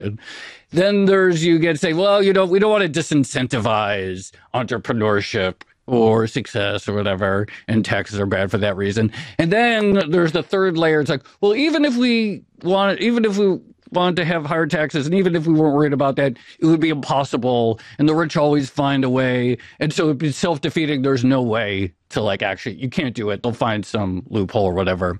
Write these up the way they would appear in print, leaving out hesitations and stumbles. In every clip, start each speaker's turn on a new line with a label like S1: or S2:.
S1: Then you get to say, well, we don't want to disincentivize entrepreneurship or success or whatever, and taxes are bad for that reason. And then there's the third layer. It's like, well, even if we wanted to have higher taxes, and even if we weren't worried about that, it would be impossible, and the rich always find a way, and so it'd be self-defeating. There's no way to actually, you can't do it. They'll find some loophole or whatever.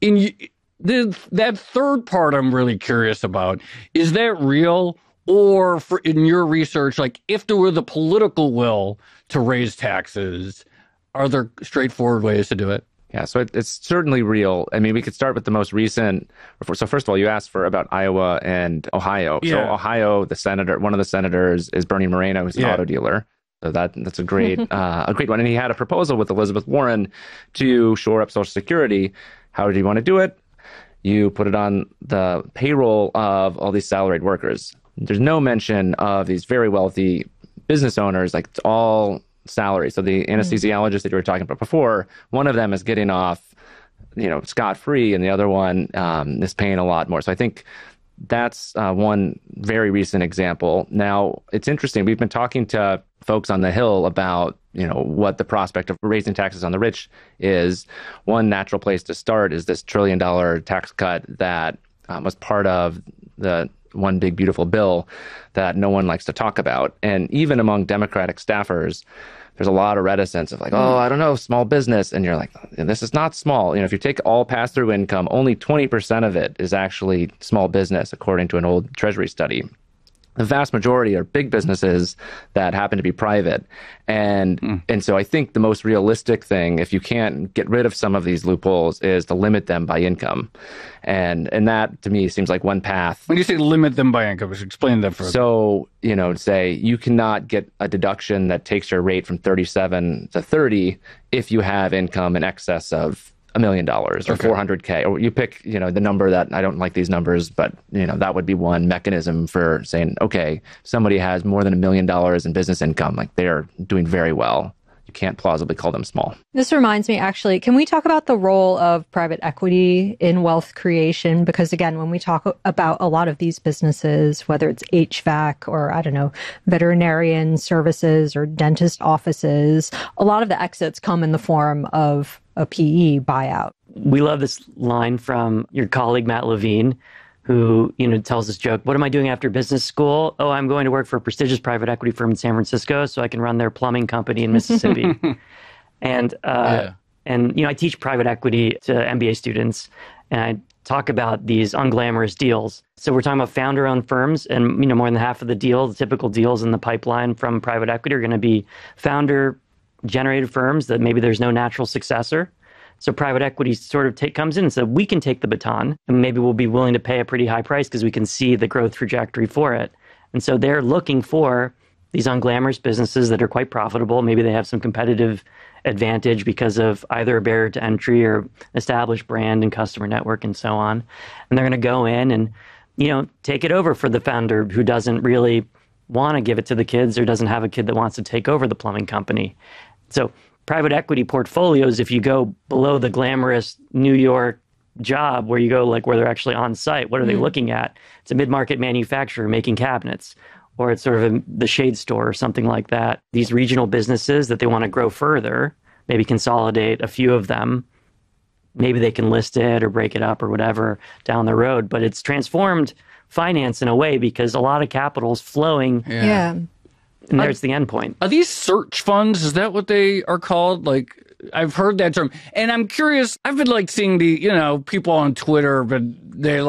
S1: That third part I'm really curious about. Is that real? Or in your research, if there were the political will to raise taxes, are there straightforward ways to do it?
S2: Yeah, so it's certainly real. I mean, we could start with the most recent. So first of all, you asked about Iowa and Ohio. Yeah. So Ohio, one of the senators is Bernie Moreno, who's an auto dealer. So that's a great one. And he had a proposal with Elizabeth Warren to shore up Social Security. How did he want to do it? You put it on the payroll of all these salaried workers. There's no mention of these very wealthy business owners, it's all salary. So the anesthesiologist that you were talking about before, one of them is getting off, scot-free, and the other one is paying a lot more. So I think that's one very recent example. Now, it's interesting. We've been talking to folks on the Hill about, what the prospect of raising taxes on the rich is. One natural place to start is this $1 trillion tax cut that was part of the one big beautiful bill that no one likes to talk about. And even among Democratic staffers, there's a lot of reticence of I don't know, small business. And you're like, this is not small. If you take all pass-through income, only 20% of it is actually small business, according to an old Treasury study. The vast majority are big businesses that happen to be private. And so I think the most realistic thing, if you can't get rid of some of these loopholes, is to limit them by income. And that, to me, seems like one path.
S1: When you say limit them by income, explain that further.
S2: So, say you cannot get a deduction that takes your rate from 37 to 30 if you have income in excess of $1 million or $400K, or you pick, the number that I don't like these numbers, but that would be one mechanism for saying, okay, somebody has more than $1 million in business income, they're doing very well. You can't plausibly call them small.
S3: This reminds me, actually, can we talk about the role of private equity in wealth creation? Because again, when we talk about a lot of these businesses, whether it's HVAC or, I don't know, veterinarian services or dentist offices, a lot of the exits come in the form of a PE buyout.
S4: We love this line from your colleague, Matt Levine, who, tells this joke, what am I doing after business school? Oh, I'm going to work for a prestigious private equity firm in San Francisco so I can run their plumbing company in Mississippi. And I teach private equity to MBA students, and I talk about these unglamorous deals. So we're talking about founder-owned firms, and, more than half of the typical deals in the pipeline from private equity are going to be founder-generated firms that maybe there's no natural successor. So private equity sort of comes in and says, we can take the baton, and maybe we'll be willing to pay a pretty high price because we can see the growth trajectory for it. And so they're looking for these unglamorous businesses that are quite profitable. Maybe they have some competitive advantage because of either a barrier to entry or established brand and customer network and so on. And they're going to go in and, take it over for the founder who doesn't really want to give it to the kids or doesn't have a kid that wants to take over the plumbing company. So private equity portfolios, if you go below the glamorous New York job where you go where they're actually on site, what are they looking at? It's a mid-market manufacturer making cabinets, or it's sort of the shade store or something like that. These regional businesses that they want to grow further, maybe consolidate a few of them. Maybe they can list it or break it up or whatever down the road, but it's transformed finance in a way because a lot of capital is flowing.
S3: Yeah.
S4: And there's the end point.
S1: Are these search funds? Is that what they are called? I've heard that term. And I'm curious, I've been seeing the, people on Twitter, but they're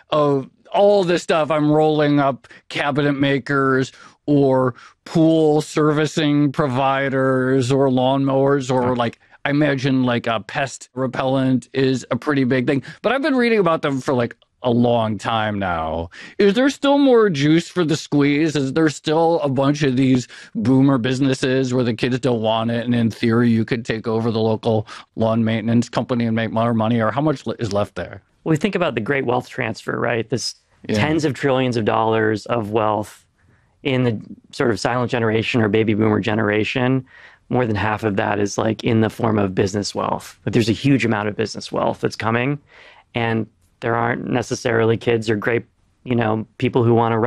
S1: all this stuff. I'm rolling up cabinet makers or pool servicing providers or lawnmowers or I imagine a pest repellent is a pretty big thing. But I've been reading about them for a long time now. Is there still more juice for the squeeze? Is there still a bunch of these boomer businesses where the kids don't want it, and in theory you could take over the local lawn maintenance company and make more money? Or how much is left there?
S4: Well, we think about the great wealth transfer, right? This tens of trillions of dollars of wealth in the sort of silent generation or baby boomer generation. More than half of that is in the form of business wealth. But there's a huge amount of business wealth that's coming, and there aren't necessarily kids or great, people who want to